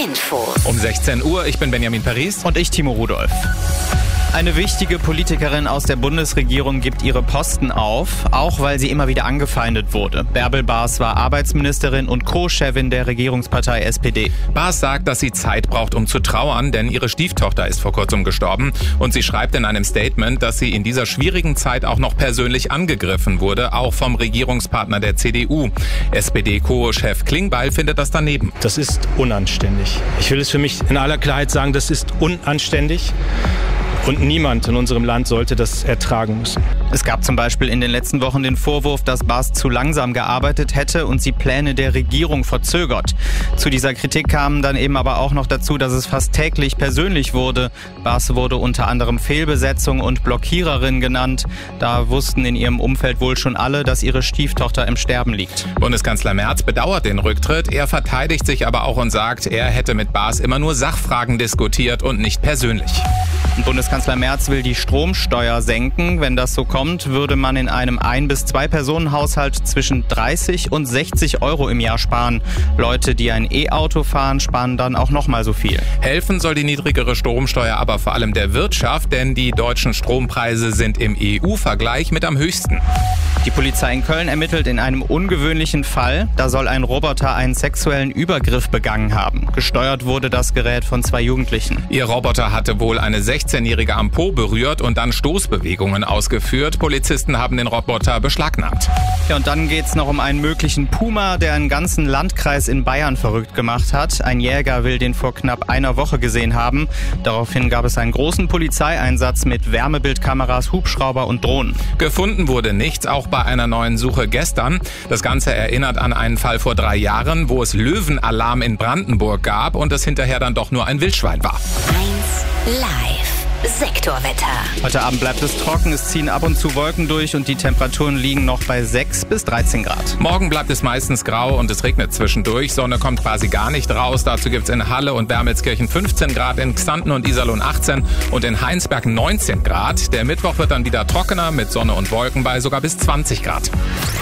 Info. Um 16 Uhr, ich bin Benjamin Paris. Und ich, Timo Rudolph. Eine wichtige Politikerin aus der Bundesregierung gibt ihre Posten auf, auch weil sie immer wieder angefeindet wurde. Bärbel Baas war Arbeitsministerin und Co-Chefin der Regierungspartei SPD. Baas sagt, dass sie Zeit braucht, um zu trauern, denn ihre Stieftochter ist vor kurzem gestorben. Und sie schreibt in einem Statement, dass sie in dieser schwierigen Zeit auch noch persönlich angegriffen wurde, auch vom Regierungspartner der CDU. SPD-Co-Chef Klingbeil findet das daneben. Das ist unanständig. Ich will es für mich in aller Klarheit sagen, das ist unanständig. Und niemand in unserem Land sollte das ertragen müssen. Es gab zum Beispiel in den letzten Wochen den Vorwurf, dass Baas zu langsam gearbeitet hätte und sie Pläne der Regierung verzögert. Zu dieser Kritik kamen dann eben aber auch noch dazu, dass es fast täglich persönlich wurde. Baas wurde unter anderem Fehlbesetzung und Blockiererin genannt. Da wussten in ihrem Umfeld wohl schon alle, dass ihre Stieftochter im Sterben liegt. Bundeskanzler Merz bedauert den Rücktritt. Er verteidigt sich aber auch und sagt, er hätte mit Baas immer nur Sachfragen diskutiert und nicht persönlich. Bundeskanzler Merz will die Stromsteuer senken. Wenn das so kommt, würde man in einem 1- bis 2-Personen-Haushalt zwischen 30 und 60 Euro im Jahr sparen. Leute, die ein E-Auto fahren, sparen dann auch nochmal so viel. Helfen soll die niedrigere Stromsteuer aber vor allem der Wirtschaft, denn die deutschen Strompreise sind im EU-Vergleich mit am höchsten. Die Polizei in Köln ermittelt in einem ungewöhnlichen Fall. Da soll ein Roboter einen sexuellen Übergriff begangen haben. Gesteuert wurde das Gerät von 2 Jugendlichen. Ihr Roboter hatte wohl eine 16-Jährige am Po berührt und dann Stoßbewegungen ausgeführt. Polizisten haben den Roboter beschlagnahmt. Ja, und dann geht's noch um einen möglichen Puma, der einen ganzen Landkreis in Bayern verrückt gemacht hat. Ein Jäger will den vor knapp einer Woche gesehen haben. Daraufhin gab es einen großen Polizeieinsatz mit Wärmebildkameras, Hubschrauber und Drohnen. Gefunden wurde nichts, auch bei einer neuen Suche gestern. Das Ganze erinnert an einen Fall vor 3 Jahren, wo es Löwenalarm in Brandenburg gab und es hinterher dann doch nur ein Wildschwein war. 1 Live Sektorwetter. Heute Abend bleibt es trocken, es ziehen ab und zu Wolken durch und die Temperaturen liegen noch bei 6 bis 13 Grad. Morgen bleibt es meistens grau und es regnet zwischendurch. Sonne kommt quasi gar nicht raus. Dazu gibt es in Halle und Wermelskirchen 15 Grad, in Xanten und Iserlohn 18 und in Heinsberg 19 Grad. Der Mittwoch wird dann wieder trockener mit Sonne und Wolken bei sogar bis 20 Grad.